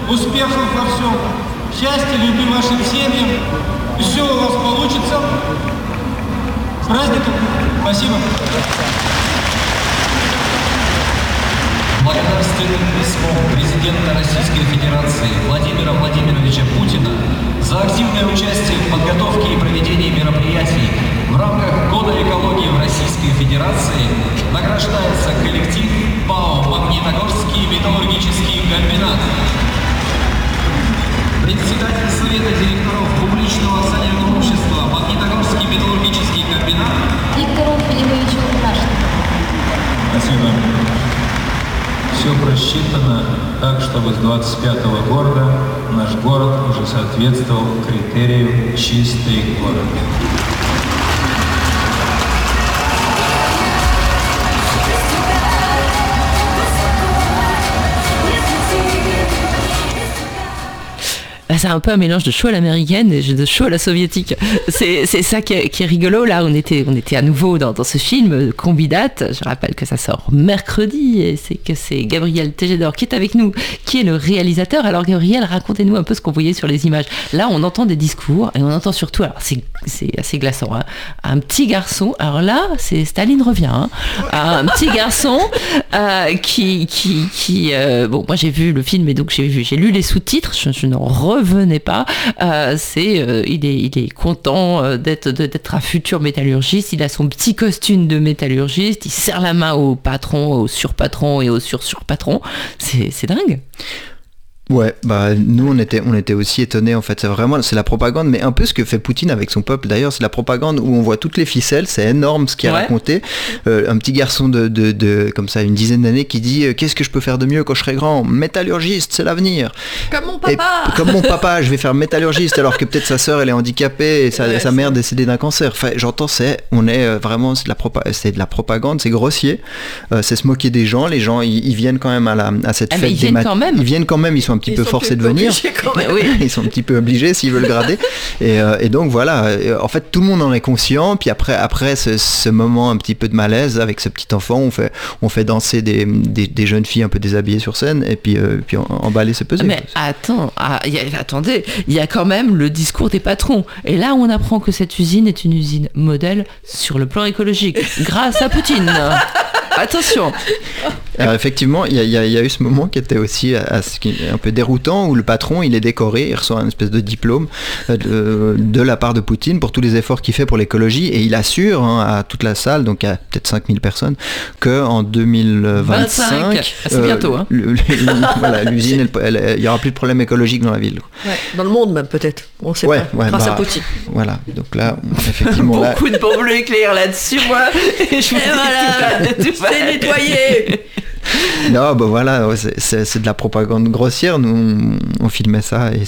успехов во всем, счастья, любви вашим семьям, и все у вас получится. С праздником! Спасибо! Благодарственным письмом президента Российской Федерации Владимира Владимировича Путина за активное участие в подготовке и проведении мероприятий в рамках Года экологии в Российской Федерации награждается коллектив ПАО «Магнитогорский металлургический комбинат». Председатель Совета директоров публичного акционерного общества «Магнитогорский металлургический комбинат» Виктор Филиппович Лукашенко. Спасибо. Все просчитано так, чтобы с 25-го года наш город уже соответствовал критерию «чистый город». C'est un peu un mélange de show à l'américaine et de show à la soviétique. C'est ça qui est rigolo. Là, on était à nouveau dans ce film Combinat. Je rappelle que ça sort mercredi et c'est Gabriel Tejedor qui est avec nous, qui est le réalisateur. Alors Gabriel, racontez-nous un peu ce qu'on voyait sur les images. Là, on entend des discours et on entend surtout, alors c'est assez glaçant, hein, un petit garçon. Alors là, c'est Staline revient. Hein, un petit garçon qui bon, moi j'ai vu le film et donc j'ai lu les sous-titres. Je n'en revenait pas. Il est content d'être un futur métallurgiste. Il a son petit costume de métallurgiste. Il serre la main au patron, au surpatron et au surpatron. C'est dingue. Ouais, bah nous on était aussi étonnés en fait. C'est la propagande, mais un peu ce que fait Poutine avec son peuple. D'ailleurs, c'est la propagande où on voit toutes les ficelles. C'est énorme ce qu'il a raconté. Un petit garçon de comme ça une dizaine d'années qui dit qu'est-ce que je peux faire de mieux quand je serai grand? Métallurgiste, c'est l'avenir. Comme mon papa. Comme mon papa, je vais faire métallurgiste alors que peut-être sa sœur elle est handicapée et sa mère décédée d'un cancer. Enfin, j'entends on est vraiment c'est de la propagande, c'est grossier. C'est se moquer des gens. Les gens ils viennent quand même à cette fête. Ils viennent quand même. Ils viennent quand même. Ils sont un petit peu forcés de venir. Oui. Ils sont un petit peu obligés s'ils veulent grader. Et donc voilà, en fait tout le monde en est conscient. Puis après ce moment un petit peu de malaise avec ce petit enfant, on fait danser des jeunes filles un peu déshabillées sur scène et puis emballer c'est pesé. Mais attendez, il y a quand même le discours des patrons. Et là on apprend que cette usine est une usine modèle sur le plan écologique, grâce à Poutine. Attention. Alors effectivement, il y a eu ce moment qui était aussi un peu déroutant où le patron, il est décoré, il reçoit une espèce de diplôme de la part de Poutine pour tous les efforts qu'il fait pour l'écologie et il assure à toute la salle, donc à peut-être 5000 personnes, qu'en 2025, c'est bientôt. Hein. Voilà, l'usine, il n'y aura plus de problème écologique dans la ville. Ouais, dans le monde même peut-être, on ne sait pas, grâce à Poutine. Voilà, donc là, effectivement... Beaucoup de bombes nucléaires là-dessus, moi, et je c'est nettoyé. Non, bah voilà, c'est de la propagande grossière. Nous, on filmait ça et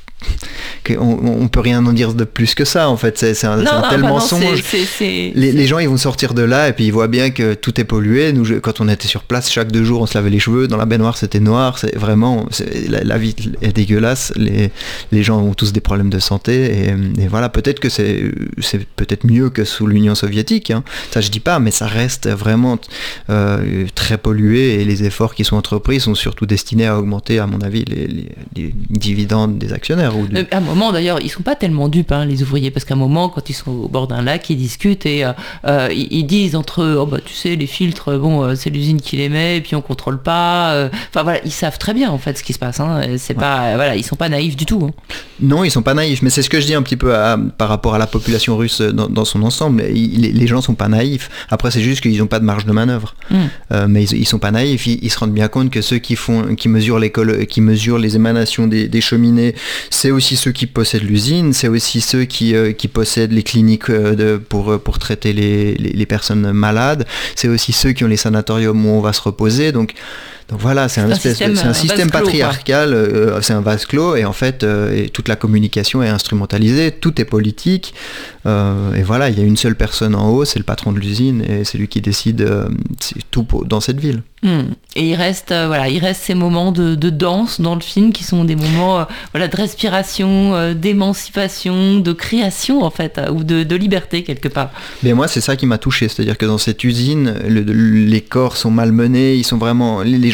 on peut rien en dire de plus que ça en fait, c'est un tel mensonge. Les gens ils vont sortir de là et puis ils voient bien que tout est pollué. Nous quand on était sur place, chaque 2 jours on se lavait les cheveux, dans la baignoire c'était noir, la vie est dégueulasse, les gens ont tous des problèmes de santé et voilà, peut-être que c'est peut-être mieux que sous l'Union soviétique, hein. Ça je dis pas, mais ça reste vraiment très pollué et les efforts qui sont entrepris sont surtout destinés à augmenter à mon avis les dividendes des actionnaires. À un moment d'ailleurs, ils sont pas tellement dupes les ouvriers, parce qu'à un moment quand ils sont au bord d'un lac, ils discutent et ils disent entre eux, oh bah tu sais les filtres, c'est l'usine qui les met et puis on contrôle pas. Enfin voilà, ils savent très bien en fait ce qui se passe. C'est pas voilà, ils sont pas naïfs du tout. Non, ils sont pas naïfs, mais c'est ce que je dis un petit peu par rapport à la population russe dans son ensemble. Les gens sont pas naïfs. Après c'est juste qu'ils ont pas de marge de manœuvre. Mais ils sont pas naïfs. Ils se rendent bien compte que ceux qui mesurent les émanations des cheminées, c'est aussi ceux qui possèdent l'usine, c'est aussi ceux qui possèdent les cliniques pour traiter les personnes malades, c'est aussi ceux qui ont les sanatoriums où on va se reposer. Donc voilà, c'est un système patriarcal, c'est un vase clos et en fait et toute la communication est instrumentalisée, tout est politique et voilà, il y a une seule personne en haut, c'est le patron de l'usine et c'est lui qui décide tout dans cette ville. Et il reste ces moments de danse dans le film qui sont des moments de respiration, d'émancipation, de création en fait, ou de liberté quelque part. Mais moi c'est ça qui m'a touché, c'est-à-dire que dans cette usine les corps sont malmenés, ils sont vraiment, les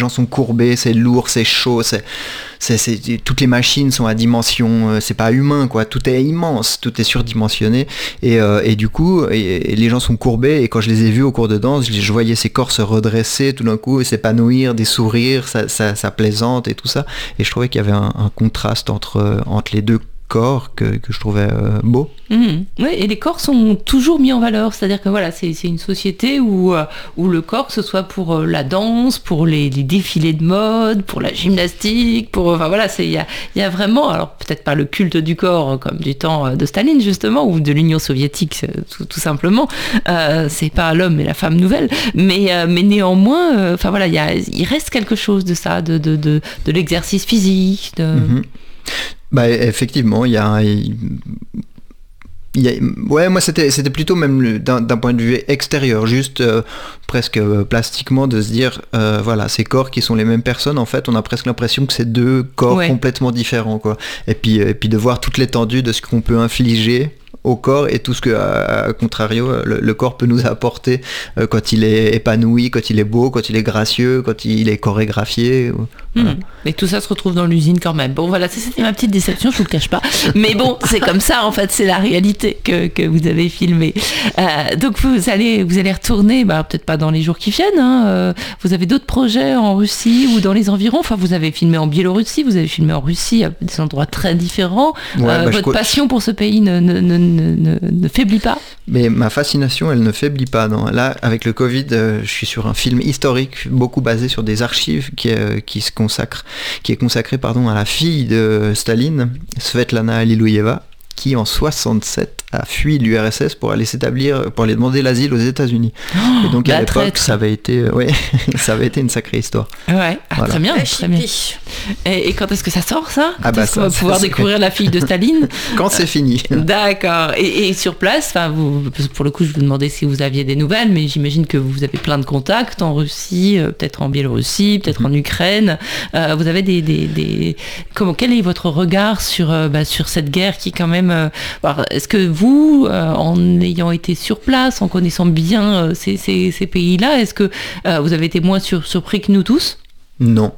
gens sont courbés, c'est lourd, c'est chaud, toutes les machines sont à dimension, c'est pas humain quoi, tout est immense, tout est surdimensionné et du coup les gens sont courbés et quand je les ai vus au cours de danse, je voyais ces corps se redresser tout d'un coup et s'épanouir, des sourires, ça plaisante et tout ça, et je trouvais qu'il y avait un contraste entre les deux corps que je trouvais beau. Oui, et les corps sont toujours mis en valeur, c'est-à-dire que voilà, c'est une société où le corps, que ce soit pour la danse, pour les défilés de mode, pour la gymnastique, enfin voilà, il y a vraiment, alors peut-être pas le culte du corps comme du temps de Staline justement, ou de l'Union soviétique tout simplement, c'est pas l'homme et la femme nouvelle, mais néanmoins, enfin voilà, il reste quelque chose de ça, de l'exercice physique, Bah effectivement, ouais, moi c'était plutôt même d'un point de vue extérieur, juste presque plastiquement de se dire voilà, ces corps qui sont les mêmes personnes, en fait on a presque l'impression que c'est deux corps complètement différents quoi. Et puis de voir toute l'étendue de ce qu'on peut infliger au corps et tout ce que, à contrario, le corps peut nous apporter quand il est épanoui, quand il est beau, quand il est gracieux, quand il est chorégraphié. Voilà. Et tout ça se retrouve dans l'usine quand même. Bon voilà, c'était ma petite déception, je vous le cache pas. Mais bon, c'est comme ça en fait, c'est la réalité que vous avez filmée. Donc vous allez retourner, peut-être pas dans les jours qui viennent. Vous avez d'autres projets en Russie ou dans les environs. Enfin, vous avez filmé en Biélorussie, vous avez filmé en Russie, à des endroits très différents. Votre passion pour ce pays ne faiblit pas. Mais ma fascination, elle ne faiblit pas. Non. Là, avec le Covid, je suis sur un film historique, beaucoup basé sur des archives qui est consacré à la fille de Staline, Svetlana Alliluyeva, qui en 67 a fui l'URSS pour aller s'établir, pour aller demander l'asile aux États-Unis. Et donc à l'époque, ça avait été une sacrée histoire. Ouais, voilà. Très bien. Et quand est-ce que ça sort ça? Quand est-ce qu'on va pouvoir découvrir la fille de Staline? Quand c'est fini. D'accord. Et sur place, pour le coup, je vous demandais si vous aviez des nouvelles, mais j'imagine que vous avez plein de contacts en Russie, peut-être en Biélorussie, peut-être en Ukraine. Vous avez quel est votre regard sur cette guerre qui quand même... est-ce que vous, en ayant été sur place, en connaissant bien ces pays-là, est-ce que vous avez été moins surpris que nous tous? Non.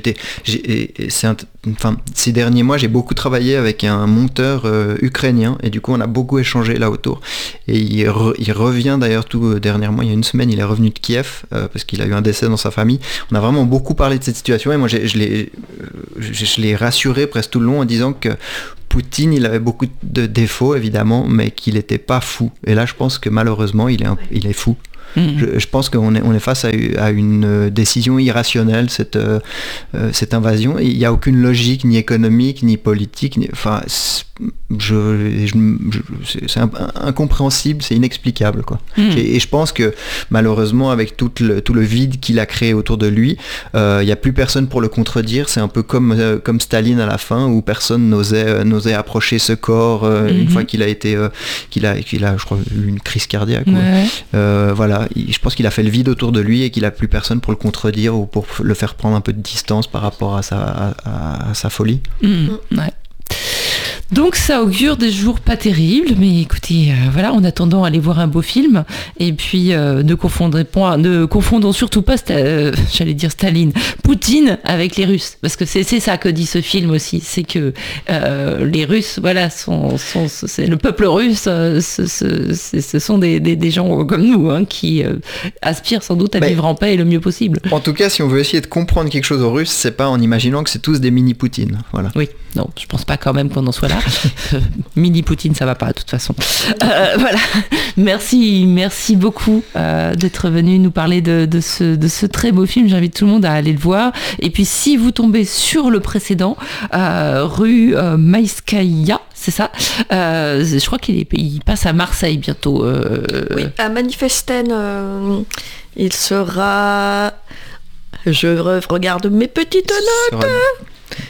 Ces derniers mois, j'ai beaucoup travaillé avec un monteur ukrainien et du coup on a beaucoup échangé là autour. Et il revient d'ailleurs tout dernièrement, il y a une semaine, il est revenu de Kiev parce qu'il a eu un décès dans sa famille. On a vraiment beaucoup parlé de cette situation et moi je l'ai rassuré presque tout le long en disant que Poutine, il avait beaucoup de défauts évidemment, mais qu'il n'était pas fou. Et là je pense que malheureusement il est fou. Je pense qu'on est face à une décision irrationnelle, cette invasion. Il n'y a aucune logique, ni économique, ni politique. C'est incompréhensible, c'est inexplicable, quoi. Et je pense que malheureusement, avec tout le vide qu'il a créé autour de lui, il n'y a plus personne pour le contredire. C'est un peu comme Staline à la fin, où personne n'osait approcher ce corps une fois qu'il a, je crois, eu une crise cardiaque. Ouais. Voilà. Je pense qu'il a fait le vide autour de lui et qu'il n'a plus personne pour le contredire ou pour le faire prendre un peu de distance par rapport à sa folie. Ouais. Donc ça augure des jours pas terribles, mais écoutez, voilà, en attendant, allez voir un beau film, et puis ne confondons surtout pas, j'allais dire Staline, Poutine avec les Russes, parce que c'est ça que dit ce film aussi, c'est que les Russes, voilà, c'est le peuple russe, ce sont des gens comme nous, hein, qui aspirent sans doute à vivre en paix le mieux possible. En tout cas, si on veut essayer de comprendre quelque chose aux Russes, c'est pas en imaginant que c'est tous des mini-Poutine, voilà. Oui, non, je pense pas quand même qu'on en soit là. Mini Poutine, ça va pas de toute façon. Voilà. Merci beaucoup d'être venu nous parler de ce très beau film. J'invite tout le monde à aller le voir. Et puis si vous tombez sur le précédent, rue Maïskaya, c'est ça. Je crois qu'il passe à Marseille bientôt. Oui, à Manifesten, il sera... Je regarde mes petites notes.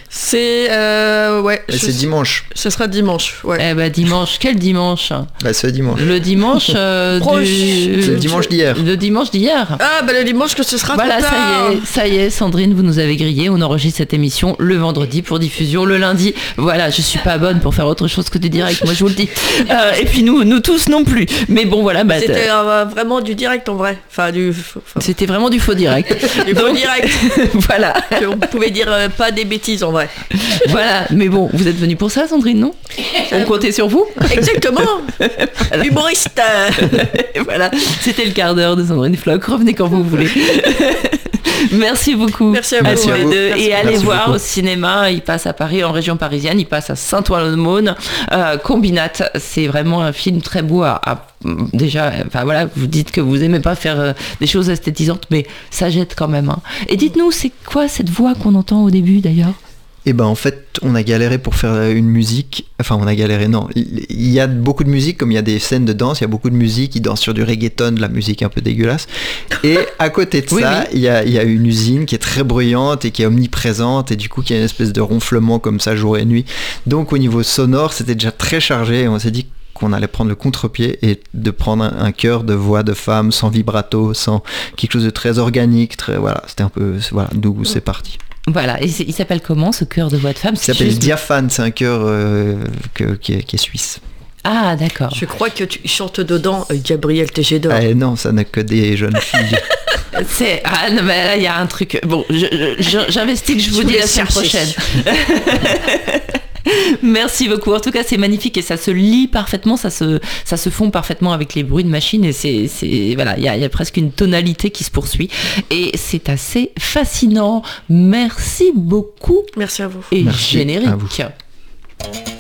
C'est ouais. C'est dimanche. Ce sera dimanche. Ouais. Eh ben dimanche, quel dimanche? C'est dimanche. Le dimanche C'est le dimanche d'hier. Le dimanche d'hier. Ah le dimanche que ce sera. Voilà, trop tard. ça y est, Sandrine, vous nous avez grillé. On enregistre cette émission le vendredi pour diffusion le lundi. Voilà, je suis pas bonne pour faire autre chose que du direct, moi je vous le dis. Et puis nous tous non plus. Mais bon voilà. C'était vraiment du direct en vrai. C'était vraiment du faux direct. Du faux direct. Voilà. On pouvait dire pas des bêtises en vrai. Voilà, mais bon, vous êtes venue pour ça, Sandrine, non? On comptait sur vous. Exactement. Voilà. Humoriste. Voilà, c'était le quart d'heure de Sandrine Floch. Revenez quand vous voulez. Merci beaucoup. Merci à vous. tous les deux. Merci. Et allez Merci voir beaucoup. au cinéma. Il passe à Paris, en région parisienne. Il passe à Saint-Ouen-l'Aumône. Combinate, c'est vraiment un film très beau déjà, enfin voilà, vous dites que vous aimez pas faire des choses esthétisantes, mais ça jette quand même. Hein. Et dites-nous, c'est quoi cette voix qu'on entend au début d'ailleurs? Et ben en fait, on a galéré pour faire une musique. Enfin, on a galéré, non. Il y a beaucoup de musique, comme il y a des scènes de danse, il y a beaucoup de musique, ils dansent sur du reggaeton, de la musique un peu dégueulasse. Et à côté de ça, il y a une usine qui est très bruyante et qui est omniprésente, et du coup, qui a une espèce de ronflement comme ça jour et nuit. Donc au niveau sonore, c'était déjà très chargé, et on s'est dit qu'on allait prendre le contre-pied et de prendre un chœur de voix de femme sans vibrato, sans quelque chose de très organique, voilà, c'était un peu, voilà, d'où c'est parti. Voilà, et il s'appelle comment ce chœur de voix de femme? Il s'appelle Diaphane, c'est un chœur qui est suisse. Ah d'accord. Je crois que tu chantes dedans Gabriel Tégédor. Non, ça n'a que des jeunes filles. Non mais là il y a un truc. Bon, j'investigue, je vous dis la semaine prochaine. Merci beaucoup. En tout cas, c'est magnifique et ça se lit parfaitement, ça se fond parfaitement avec les bruits de machine et c'est voilà, il y a presque une tonalité qui se poursuit et c'est assez fascinant. Merci beaucoup. Merci à vous. Et Merci générique. à vous.